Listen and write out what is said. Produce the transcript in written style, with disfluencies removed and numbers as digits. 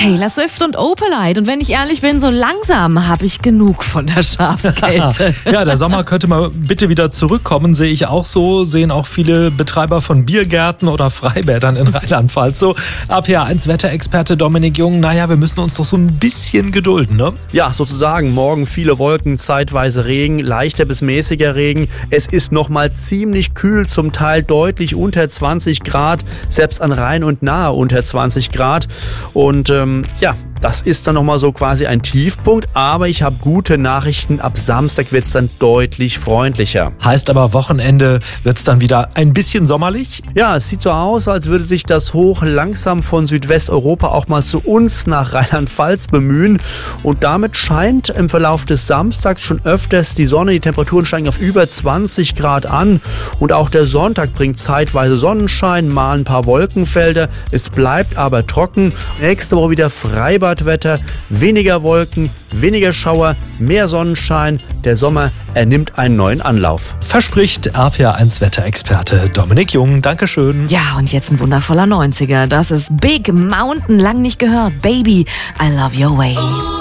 Taylor Swift und Opalite. Und wenn ich ehrlich bin, so langsam habe ich genug von der Schafskälte. Ja, der Sommer könnte mal bitte wieder zurückkommen, sehe ich auch so. Sehen auch viele Betreiber von Biergärten oder Freibädern in Rheinland-Pfalz so. RPA1 Wetterexperte Dominik Jung, naja, wir müssen uns doch so ein bisschen gedulden, ne? Ja, sozusagen. Morgen viele Wolken, zeitweise Regen, leichter bis mäßiger Regen. Es ist nochmal ziemlich kühl, zum Teil deutlich unter 20 Grad, selbst an Rhein und Nahe unter 20 Grad. Und das ist dann nochmal so quasi ein Tiefpunkt, aber ich habe gute Nachrichten. Ab Samstag wird es dann deutlich freundlicher. Heißt aber, Wochenende wird es dann wieder ein bisschen sommerlich? Ja, es sieht so aus, als würde sich das Hoch langsam von Südwesteuropa auch mal zu uns nach Rheinland-Pfalz bemühen. Und damit scheint im Verlauf des Samstags schon öfters die Sonne. Die Temperaturen steigen auf über 20 Grad an. Und auch der Sonntag bringt zeitweise Sonnenschein, mal ein paar Wolkenfelder. Es bleibt aber trocken. Nächste Woche wieder Freibadwetter, weniger Wolken, weniger Schauer, mehr Sonnenschein. Der Sommer nimmt einen neuen Anlauf. Verspricht RPA1 Wetterexperte Dominik Jung. Dankeschön. Ja, und jetzt ein wundervoller 90er. Das ist Big Mountain, lang nicht gehört. Baby, I love your way.